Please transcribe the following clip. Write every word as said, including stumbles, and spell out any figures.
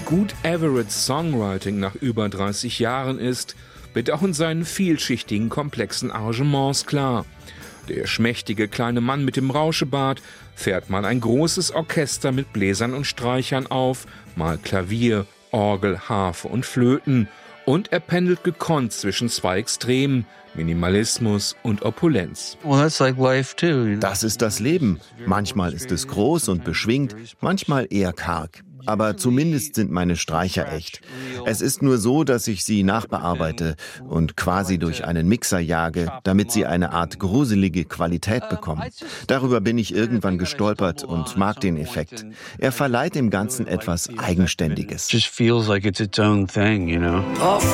gut Everetts Songwriting nach über dreißig Jahren ist, wird auch in seinen vielschichtigen, komplexen Arrangements klar. Der schmächtige kleine Mann mit dem Rauschebart fährt mal ein großes Orchester mit Bläsern und Streichern auf, mal Klavier, Orgel, Harfe und Flöten. Und er pendelt gekonnt zwischen zwei Extremen, Minimalismus und Opulenz. Das ist das Leben. Manchmal ist es groß und beschwingt, manchmal eher karg. Aber zumindest sind meine Streicher echt. Es ist nur so, dass ich sie nachbearbeite und quasi durch einen Mixer jage, damit sie eine Art gruselige Qualität bekommen. Darüber bin ich irgendwann gestolpert und mag den Effekt. Er verleiht dem Ganzen etwas Eigenständiges. Just feels like it's its own thing, you know.